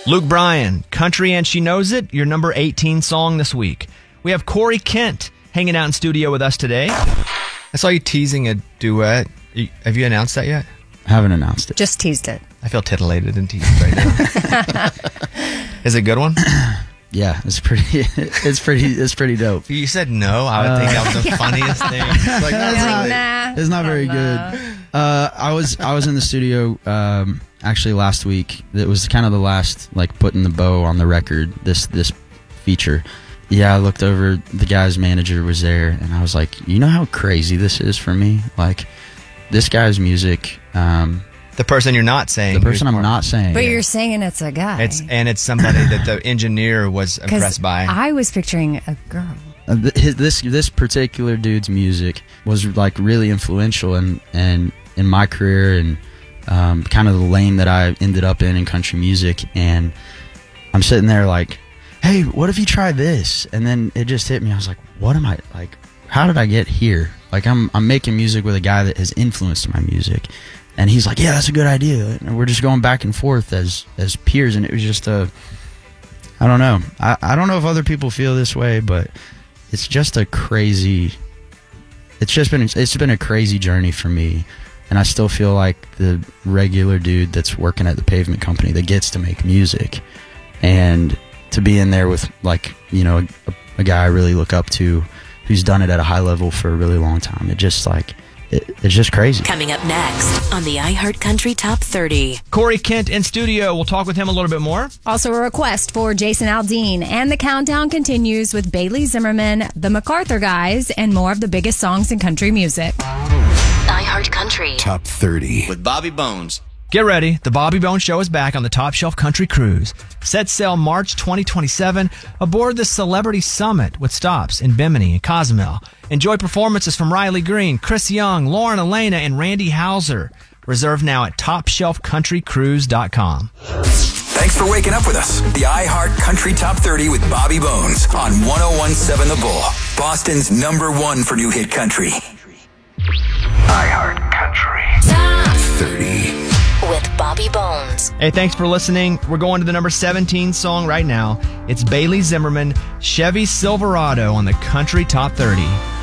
Luke Bryan, Country and She Knows It, your number 18 song this week. We have Corey Kent hanging out in studio with us today. I saw you teasing a duet. Have you announced that yet? I haven't announced it. Just teased it. I feel titillated and teased right now. Is it a good one? Yeah, it's pretty dope. You said no. I would think that was the funniest thing. It's like, it's not very good. I was in the studio actually last week. It was kind of the last putting the bow on the record. This feature. Yeah, I looked over. The guy's manager was there, and I was like, you know how crazy this is for me. This guy's music. The person you're not saying. The person I'm not saying. But you're saying it's a guy. It's somebody that the engineer was impressed by. I was picturing a girl. This particular dude's music was really influential in my career and kind of the lane that I ended up in country music. And I'm sitting there hey, what if you try this? And then it just hit me. I was like, what am I how did I get here? I'm making music with a guy that has influenced my music. And he's like, yeah, that's a good idea. And we're just going back and forth as peers. And it was just I don't know. I don't know if other people feel this way, but it's just it's been a crazy journey for me. And I still feel like the regular dude that's working at the Pavement Company that gets to make music. And to be in there with a guy I really look up to who's done it at a high level for a really long time. It just it's just crazy. Coming up next on the iHeartCountry Top 30. Corey Kent in studio. We'll talk with him a little bit more. Also a request for Jason Aldean. And the countdown continues with Bailey Zimmerman, the MacArthur Guys, and more of the biggest songs in country music. iHeartCountry Top 30 with Bobby Bones. Get ready. The Bobby Bones Show is back on the Top Shelf Country Cruise. Set sail March 2027 aboard the Celebrity Summit with stops in Bimini and Cozumel. Enjoy performances from Riley Green, Chris Young, Lauren Elena, and Randy Hauser. Reserve now at TopShelfCountryCruise.com. Thanks for waking up with us. The iHeart Country Top 30 with Bobby Bones on 101.7 The Bull, Boston's #1 for new hit country. iHeart Country Top 30 with Bobby Bones. Hey, thanks for listening. We're going to the number 17 song right now. It's Bailey Zimmerman, Chevy Silverado on the Country Top 30.